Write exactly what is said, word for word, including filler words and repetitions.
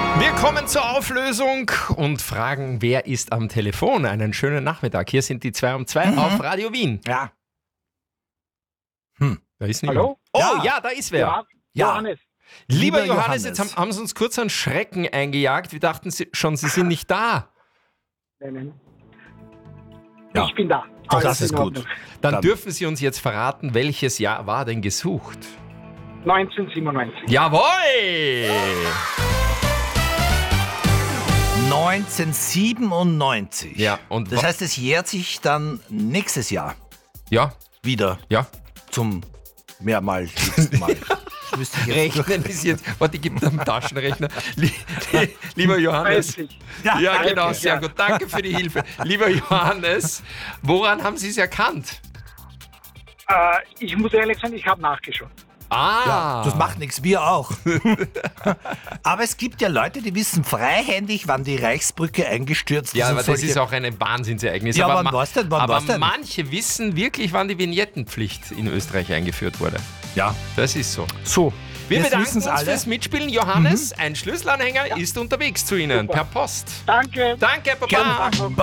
Wir kommen zur Auflösung und fragen, wer ist am Telefon? Einen schönen Nachmittag. Hier sind die zwei um zwei Mhm. auf Radio Wien. Ja. Hm, da ist niemand. Hallo? Oh Ja. ja, da ist wer. Ja, Ja. Johannes. Lieber, Lieber Johannes, Johannes. jetzt haben, haben Sie uns kurz einen Schrecken eingejagt. Wir dachten Sie- schon, Sie sind nicht da. Nein, nein. Ja. Ich bin da. Das Alles ist in gut. Ordnung. Dann, Dann- dürfen Sie uns jetzt verraten, welches Jahr war denn gesucht? neunzehnhundertsiebenundneunzig. Jawohl! neunzehnhundertsiebenundneunzig. Ja, und Das wa- heißt, es jährt sich dann nächstes Jahr Ja, wieder ja. zum mehrmaltigsten Mal. Das müsste ich jetzt Rechnen ist jetzt. Warte, ich gebe einen Taschenrechner. Lie- Lieber Johannes. dreißig. Ja, Ja, danke, genau, sehr ja. gut. Danke für die Hilfe. Lieber Johannes, woran haben Sie es erkannt? Äh, ich muss ehrlich sein, ich habe nachgeschaut. Ah, Ja, das macht nichts, wir auch. Aber es gibt ja Leute, die wissen freihändig, wann die Reichsbrücke eingestürzt Ja, ist. aber und das solche- ist auch ein Wahnsinnsereignis. Ja, aber wann ma- war's denn? Wann aber war's denn? manche wissen wirklich, wann die Vignettenpflicht in Österreich eingeführt wurde. Ja, Das ist so. so. Wir Jetzt bedanken wissen's uns alle. fürs Mitspielen. Johannes, ein Schlüsselanhänger ist unterwegs zu Ihnen per Post. Danke. Danke, Papa. Gern.